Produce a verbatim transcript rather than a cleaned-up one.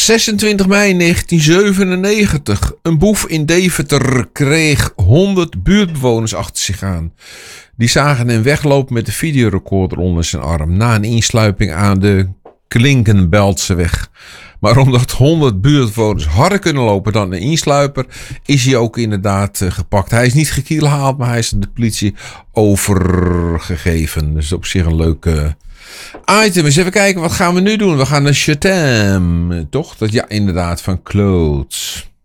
zesentwintig mei negentien zevenennegentig. Een boef in Deventer kreeg honderd buurtbewoners achter zich aan. Die zagen hem weglopen met de videorecorder onder zijn arm na een insluiping aan de Klinkenbeltseweg. Maar omdat honderd buurtbewoners harder kunnen lopen dan een insluiper, is hij ook inderdaad uh, gepakt. Hij is niet gekielhaald, maar hij is de politie overgegeven. Dus op zich een leuke item. Eens even kijken, wat gaan we nu doen? We gaan naar Chatham, toch? Dat, ja, inderdaad, van Clothes.